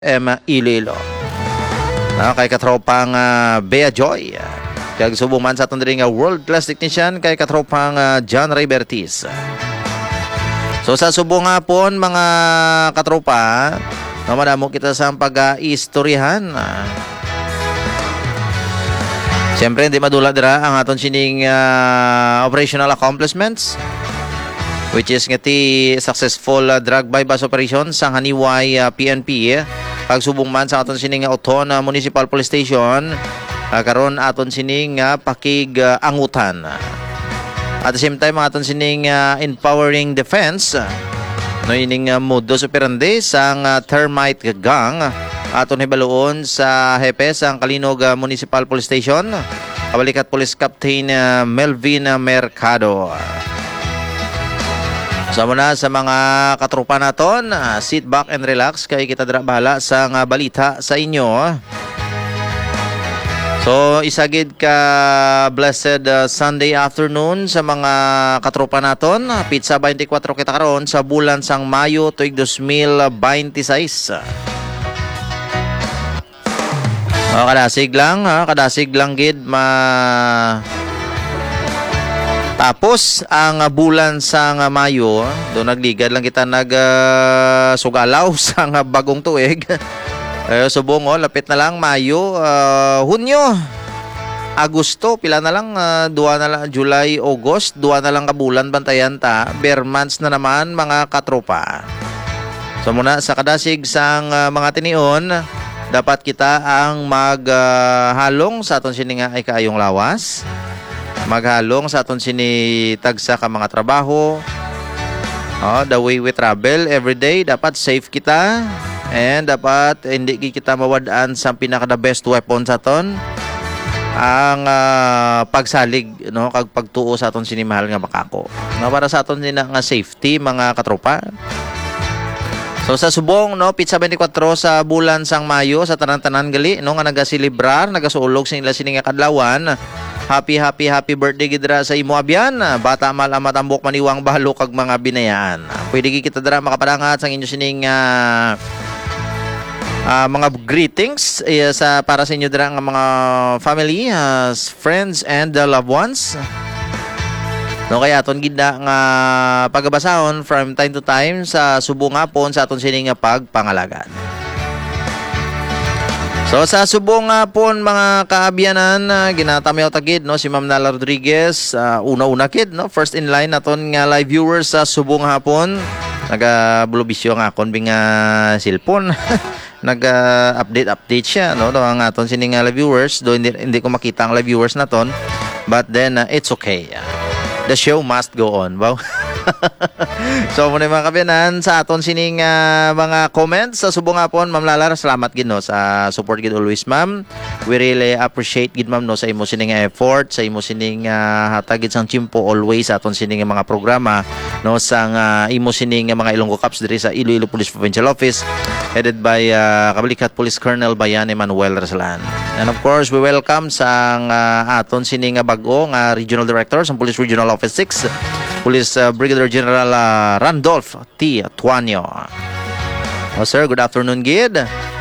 Iloilo. Kay katropang Bea Joy. Kag subong man sa aton diri nga world class technician kay katropang John Ray Bertis. So sa subong hapon mga katropa, madamo kita sa pag-istoryahan. Siyempre hindi madula dira ang aton sining operational accomplishments, which is ngati successful drug bypass operation sa Haniway PNP. Pagsubong man sa aton sining Oton Municipal Police Station, karon aton sining pakig angutan. At the same time aton sining empowering defense no ining modus operandi sang termite gang aton hibaluon sa hepe sang Kalinog Municipal Police Station, kabalikat Police Captain Melvin Mercado. So muna sa mga katropa naton, sit back and relax kay kita dira bahala sa nga balita sa inyo. So isagid ka blessed Sunday afternoon sa mga katropa naton. Pizza 24 kita karon sa bulan sang Mayo tuig 2026. Kadasig lang gid tapos ang bulan sa Mayo, do nagligad lang kita sugalaw sa bagong tuig. Subong lapit na lang Mayo, Hunyo, Agosto, pila na lang, duwa na lang July, August, duwa na lang ka bulan bantayan ta. Bare months na naman mga katropa. So muna sa kadasig sang mga tinion, dapat kita ang maghalong sa aton sininga ay kaayong lawas. Maghalong sa aton sini tagsa ka mga trabaho. The way we travel every day, dapat safe kita and dapat hindi kita mawadaan sa pinaka the best weapon sa aton ang pagsalig no kag pagtuo sa aton sini mahal nga makako. Para sa aton din nga safety mga katropa. So sa subong no Pizza 24 sa bulan sang Mayo sa tanan-tanan gali no nga nagasilibrar, nagasuulog sa ila sini nga kadlawan. Happy birthday gidra sa imo abyan. Bata mal amatambok maniwang bahalo kag mga binayaan. Pwede kita dira makapadangat sang inyo sining mga greetings sa para sa inyo dira nga mga family, friends and loved ones. No kaya aton gid nga pagabasahon from time to time sa subong hapon sa aton sining pagpangalagan. So sa subong hapon mga kaabyanan, ginatamaw tagid no si Ma'am Nala Rodriguez, una-una kid no first in line naton nga live viewers sa subong hapon. Naga-bulobisyo nga akon bing cellphone. Nag-update siya no ang aton sining live viewers, do hindi ko makita ang live viewers naton, but then it's okay. The show must go on. Wow. So muna mga kabyanan sa aton sining mga comments sa subong hapon. Ma'am Lala, salamat gid no sa support gid always ma'am. We really appreciate gid ma'am no sa imo sining effort, sa imo sining hatag gid sang chimpo always sa aton sining mga programa no sang imo sining mga Ilonggo Cups diri sa Iloilo Police Provincial Office headed by kabalikat Police Colonel Bayan Emmanuel Rasalan. And of course, we welcome sang aton sining bag-o nga Regional Director sa Police Regional Office 6, Police Brigadier General Randolph T. Tuanyo. Sir, good afternoon, gid.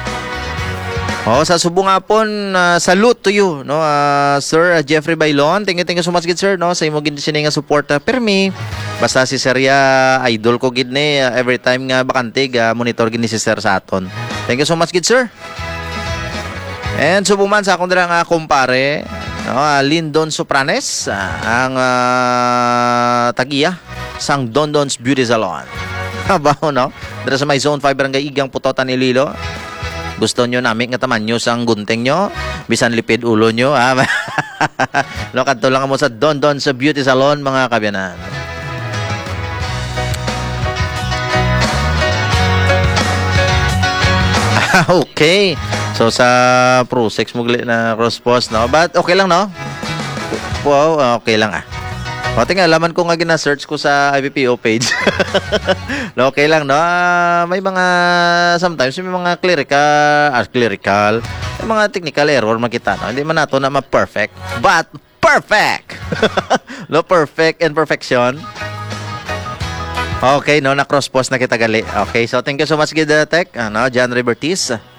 Sa subong hapon, salute to you, no, Sir Jeffrey Bailon. Thank you so much, gid, sir, no, sa imo gid sining nga support. Permi, basta si Sir idol ko gid ni every time nga bakante monitor gid ni si Sir sa aton. Thank you so much, gid, sir. And subong man sa akong dira nga kumpare, Lindon Sopranes, ang tagiya sang Dondon's Beauty Salon. Baho no? Dira sa may Zone 5 Barangay Igang Putotan Iloilo. Gusto nyo namin nga taman nyo sang gunting nyo, bisan lipid ulo nyo. No, kadto lang mo sa Dondon's Beauty Salon mga kabyanan. Okay. So sa Pro6 mugli na cross post no, but okay lang no. Wow, okay lang O tingnan, laman ko nga gina-search ko sa IBPO page. No, okay lang no. May mga sometimes may mga clerical, may mga technical error makita no. Hindi man nato na ma-perfect, but perfect. No, perfect and perfection. Okay, no, na cross post na kita gali. Okay, so thank you so much gid Tech. Ano, John Rivertis.